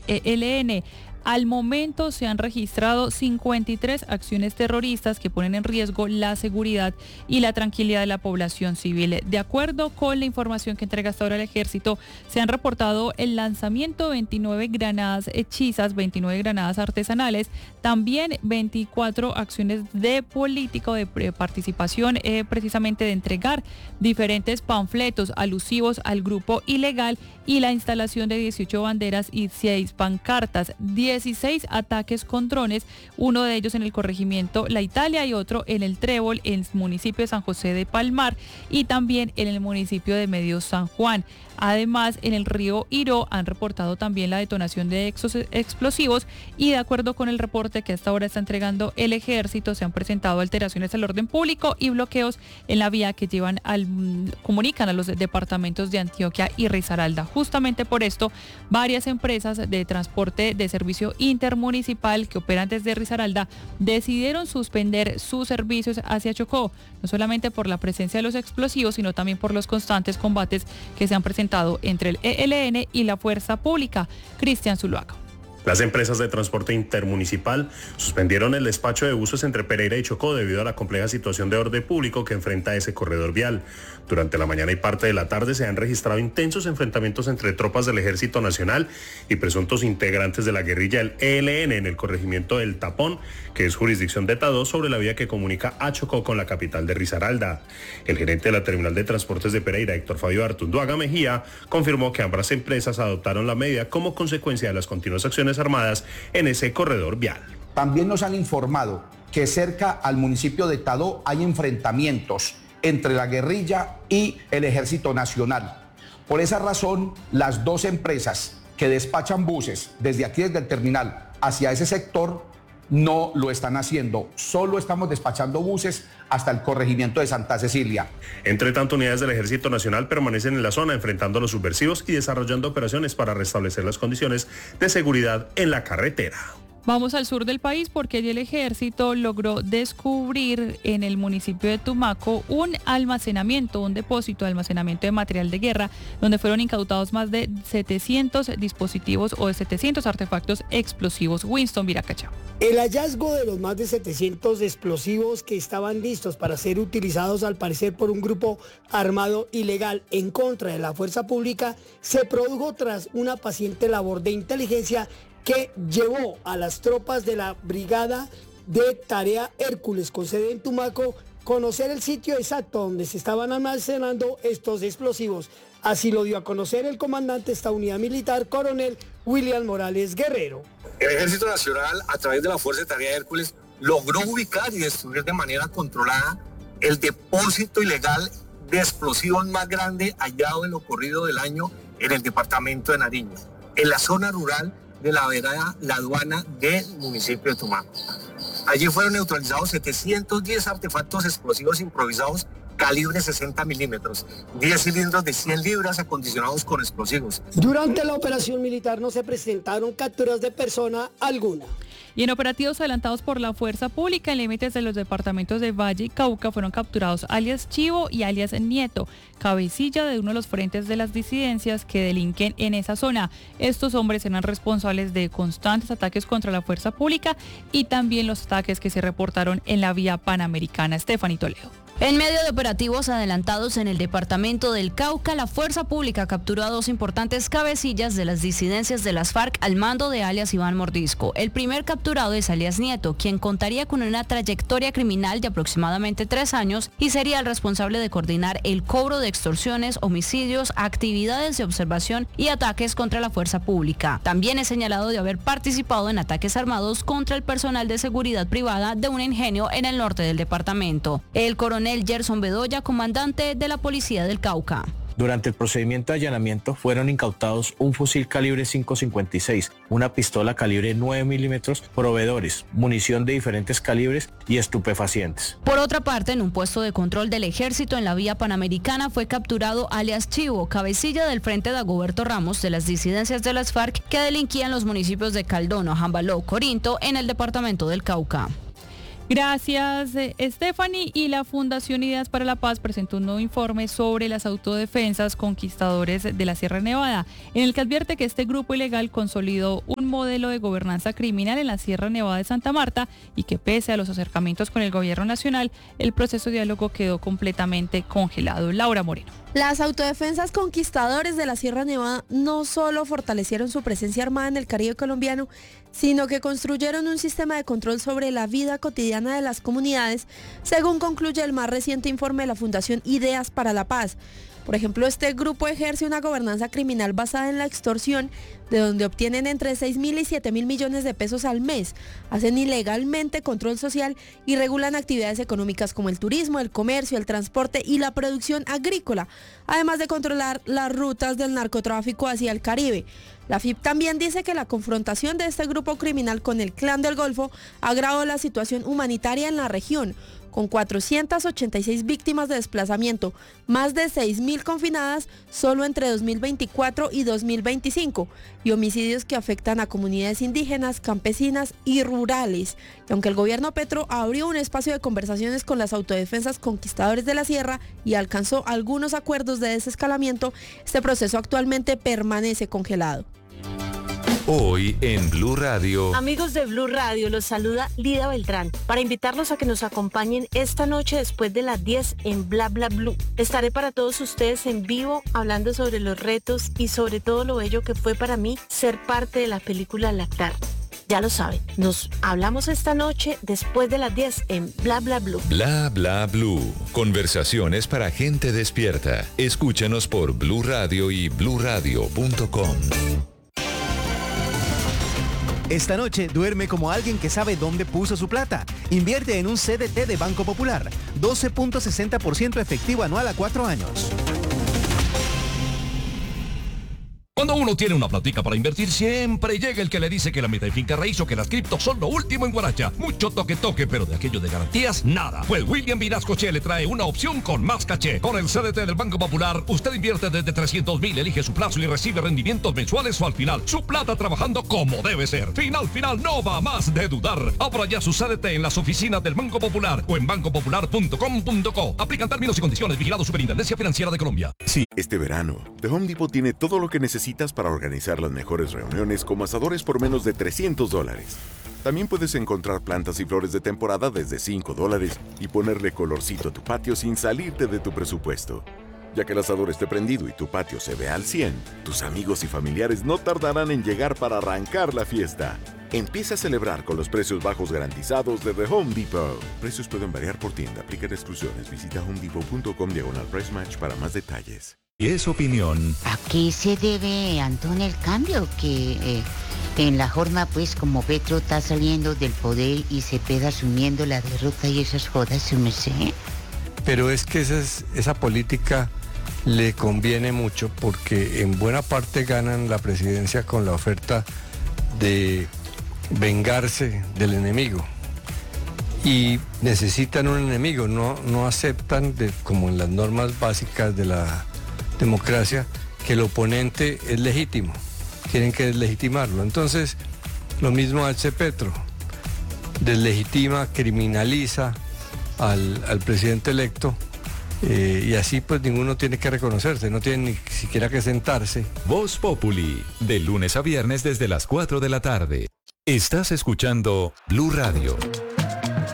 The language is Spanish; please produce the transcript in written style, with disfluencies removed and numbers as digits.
ELN. Al momento se han registrado 53 acciones terroristas que ponen en riesgo la seguridad y la tranquilidad de la población civil. De acuerdo con la información que entrega hasta ahora el Ejército, se han reportado el lanzamiento de 29 granadas hechizas, 29 granadas artesanales, también 24 acciones de política o de participación, precisamente de entregar diferentes panfletos alusivos al grupo ilegal y la instalación de 18 banderas y 6 pancartas, 16 ataques con drones, uno de ellos en el corregimiento La Italia y otro en el Trébol, en el municipio de San José de Palmar y también en el municipio de Medio San Juan. Además, en el río Iró han reportado también la detonación de explosivos y de acuerdo con el reporte que hasta ahora está entregando el Ejército, se han presentado alteraciones al orden público y bloqueos en la vía que comunican a los departamentos de Antioquia y Risaralda. Justamente por esto, varias empresas de transporte de servicio intermunicipal que operan desde Risaralda decidieron suspender sus servicios hacia Chocó, no solamente por la presencia de los explosivos, sino también por los constantes combates que se han presentado entre el ELN y la fuerza pública. Cristian Zuluaga. Las empresas de transporte intermunicipal suspendieron el despacho de buses entre Pereira y Chocó debido a la compleja situación de orden público que enfrenta ese corredor vial. Durante la mañana y parte de la tarde se han registrado intensos enfrentamientos entre tropas del Ejército Nacional y presuntos integrantes de la guerrilla del ELN en el corregimiento del Tapón, que es jurisdicción de Tadó, sobre la vía que comunica a Chocó con la capital de Risaralda. El gerente de la terminal de transportes de Pereira, Héctor Fabio Artunduaga Mejía, confirmó que ambas empresas adoptaron la medida como consecuencia de las continuas acciones armadas en ese corredor vial. También nos han informado que cerca al municipio de Tadó hay enfrentamientos entre la guerrilla y el Ejército Nacional. Por esa razón, las dos empresas que despachan buses desde aquí, desde el terminal, hacia ese sector, no lo están haciendo. Solo estamos despachando buses hasta el corregimiento de Santa Cecilia. Entre tanto, unidades del Ejército Nacional permanecen en la zona enfrentando a los subversivos y desarrollando operaciones para restablecer las condiciones de seguridad en la carretera. Vamos al sur del país porque allí el Ejército logró descubrir en el municipio de Tumaco un depósito de almacenamiento de material de guerra, donde fueron incautados más de 700 dispositivos o de 700 artefactos explosivos. Winston Viracacha. El hallazgo de los más de 700 explosivos que estaban listos para ser utilizados al parecer por un grupo armado ilegal en contra de la fuerza pública se produjo tras una paciente labor de inteligencia que llevó a las tropas de la Brigada de Tarea Hércules con sede en Tumaco conocer el sitio exacto donde se estaban almacenando estos explosivos. Así lo dio a conocer el comandante de esta unidad militar, coronel William Morales Guerrero. El Ejército Nacional, a través de la Fuerza de Tarea Hércules, logró ubicar y destruir de manera controlada el depósito ilegal de explosivos más grande hallado en lo corrido del año en el departamento de Nariño, en la zona rural de la vereda La Aduana del municipio de Tumaco. Allí fueron neutralizados 710 artefactos explosivos improvisados calibre 60 milímetros, 10 cilindros de 100 libras acondicionados con explosivos. Durante la operación militar no se presentaron capturas de persona alguna. Y en operativos adelantados por la fuerza pública en límites de los departamentos de Valle y Cauca fueron capturados alias Chivo y alias Nieto, cabecilla de uno de los frentes de las disidencias que delinquen en esa zona. Estos hombres eran responsables de constantes ataques contra la fuerza pública y también los ataques que se reportaron en la vía panamericana. Stephanie Toledo. En medio de operativos adelantados en el departamento del Cauca, la fuerza pública capturó a dos importantes cabecillas de las disidencias de las FARC al mando de alias Iván Mordisco. El primer capturado es alias Nieto, quien contaría con una trayectoria criminal de aproximadamente 3 años y sería el responsable de coordinar el cobro de extorsiones, homicidios, actividades de observación y ataques contra la fuerza pública. También es señalado de haber participado en ataques armados contra el personal de seguridad privada de un ingenio en el norte del departamento. El coronel Gerson Bedoya, comandante de la Policía del Cauca. Durante el procedimiento de allanamiento fueron incautados un fusil calibre .556, una pistola calibre 9 milímetros, proveedores, munición de diferentes calibres y estupefacientes. Por otra parte, en un puesto de control del Ejército en la vía panamericana fue capturado alias Chivo, cabecilla del Frente de Dagoberto Ramos de las disidencias de las FARC que delinquían los municipios de Caldono, Jambaló, Corinto en el departamento del Cauca. Gracias, Stephanie. Y la Fundación Ideas para la Paz presentó un nuevo informe sobre las autodefensas conquistadores de la Sierra Nevada, en el que advierte que este grupo ilegal consolidó un modelo de gobernanza criminal en la Sierra Nevada de Santa Marta y que pese a los acercamientos con el gobierno nacional, el proceso de diálogo quedó completamente congelado. Laura Moreno. Las autodefensas conquistadores de la Sierra Nevada no solo fortalecieron su presencia armada en el Caribe colombiano, sino que construyeron un sistema de control sobre la vida cotidiana de las comunidades, según concluye el más reciente informe de la Fundación Ideas para la Paz. Por ejemplo, este grupo ejerce una gobernanza criminal basada en la extorsión, de donde obtienen entre 6.000 y 7.000 millones de pesos al mes. Hacen ilegalmente control social y regulan actividades económicas como el turismo, el comercio, el transporte y la producción agrícola, además de controlar las rutas del narcotráfico hacia el Caribe. La FIP también dice que la confrontación de este grupo criminal con el Clan del Golfo agravó la situación humanitaria en la región, con 486 víctimas de desplazamiento, más de 6.000 confinadas solo entre 2024 y 2025, y homicidios que afectan a comunidades indígenas, campesinas y rurales. Y aunque el gobierno Petro abrió un espacio de conversaciones con las autodefensas conquistadores de la sierra y alcanzó algunos acuerdos de desescalamiento, este proceso actualmente permanece congelado. Hoy en Blue Radio. Amigos de Blue Radio, los saluda Lida Beltrán para invitarlos a que nos acompañen esta noche después de las 10 en Bla Bla Blue. Estaré para todos ustedes en vivo hablando sobre los retos y sobre todo lo bello que fue para mí ser parte de la película Lactar. Ya lo saben, nos hablamos esta noche después de las 10 en Bla Bla Blue. Bla Bla Blue. Conversaciones para gente despierta. Escúchanos por Blue Radio y bluradio.com. Esta noche duerme como alguien que sabe dónde puso su plata. Invierte en un CDT de Banco Popular. 12.60% efectivo anual a 4 años. Cuando uno tiene una platica para invertir, siempre llega el que le dice que la meta de finca raíz o que las criptos son lo último en Guaracha. Mucho toque, pero de aquello de garantías, nada. Pues William Vinascoche le trae una opción con más caché. Con el CDT del Banco Popular, usted invierte desde 300,000, elige su plazo y recibe rendimientos mensuales o al final. Su plata trabajando como debe ser. Final, no va más de dudar. Abra ya su CDT en las oficinas del Banco Popular o en bancopopular.com.co. Aplican términos y condiciones. Vigilado Superintendencia Financiera de Colombia. Sí, este verano, The Home Depot tiene todo lo que necesitas para organizar las mejores reuniones como asadores por menos de $300. También puedes encontrar plantas y flores de temporada desde $5 y ponerle colorcito a tu patio sin salirte de tu presupuesto. Ya que el asador esté prendido y tu patio se ve al 100, tus amigos y familiares no tardarán en llegar para arrancar la fiesta. Empieza a celebrar con los precios bajos garantizados de The Home Depot. Precios pueden variar por tienda, aplican exclusiones. Visita homedepot.com/price match para más detalles. Y es opinión. ¿A qué se debe, Antón, el cambio? Que en la forma, pues, como Petro está saliendo del poder y se pega asumiendo la derrota y esas jodas, ¿se me sé? Pero es que esa política le conviene mucho porque en buena parte ganan la presidencia con la oferta de vengarse del enemigo. Y necesitan un enemigo, no aceptan, como en las normas básicas de la democracia, que el oponente es legítimo, quieren que deslegitimarlo. Entonces, lo mismo hace Petro, deslegitima, criminaliza al presidente electo, y así pues ninguno tiene que reconocerse, no tiene ni siquiera que sentarse. Voz Populi, de lunes a viernes desde las 4 de la tarde. Estás escuchando Blue Radio.